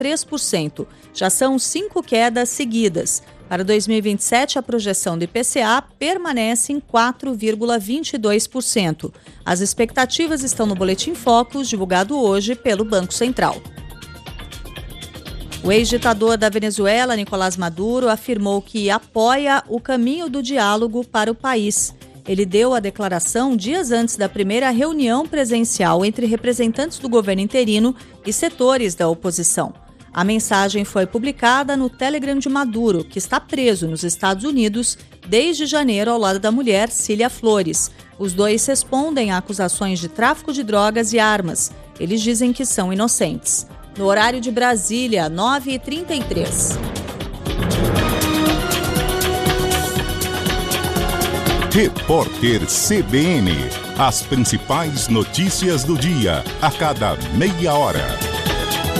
3%. Já são 5 quedas seguidas. Para 2027, a projeção do IPCA permanece em 4,22%. As expectativas estão no Boletim Focus, divulgado hoje pelo Banco Central. O ex-ditador da Venezuela, Nicolás Maduro, afirmou que apoia o caminho do diálogo para o país. Ele deu a declaração dias antes da primeira reunião presencial entre representantes do governo interino e setores da oposição. A mensagem foi publicada no Telegram de Maduro, que está preso nos Estados Unidos desde janeiro ao lado da mulher Cília Flores. Os dois respondem a acusações de tráfico de drogas e armas. Eles dizem que são inocentes. No horário de Brasília, 9h33. Repórter CBN. As principais notícias do dia, a cada meia hora.